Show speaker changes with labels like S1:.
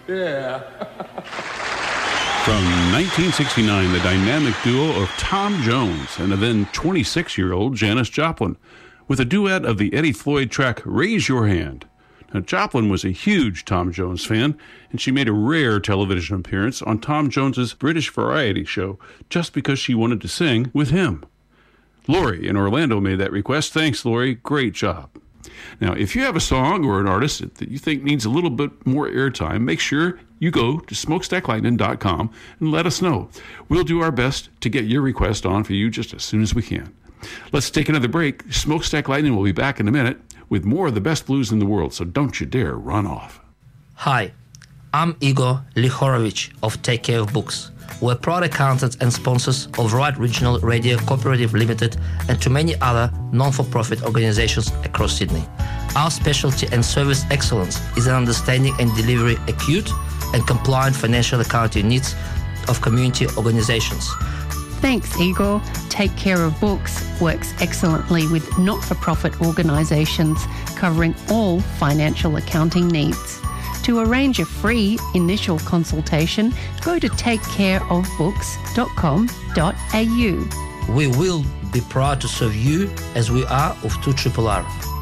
S1: Yeah.
S2: From 1969, the dynamic duo of Tom Jones and the then 26-year-old Janis Joplin, with a duet of the Eddie Floyd track Raise Your Hand. Now, Joplin was a huge Tom Jones fan, and she made a rare television appearance on Tom Jones's British variety show just because she wanted to sing with him. Lori in Orlando made that request. Thanks, Lori. Great job. Now, if you have a song or an artist that you think needs a little bit more airtime, make sure you go to smokestacklightning.com and let us know. We'll do our best to get your request on for you just as soon as we can. Let's take another break. Smokestack Lightning will be back in a minute with more of the best blues in the world, so don't you dare run off.
S3: Hi, I'm Igor Lihorovich of Take Care of Books. We're proud accountants and sponsors of Right Regional Radio Cooperative Limited and to many other non-for-profit organizations across Sydney. Our specialty and service excellence is in understanding and delivering acute and compliant financial accounting needs of community organizations.
S4: Thanks, Igor. Take Care of Books works excellently with not-for-profit organisations covering all financial accounting needs. To arrange a free initial consultation, go to takecareofbooks.com.au.
S3: We will be proud to serve you as we are of 2RRR.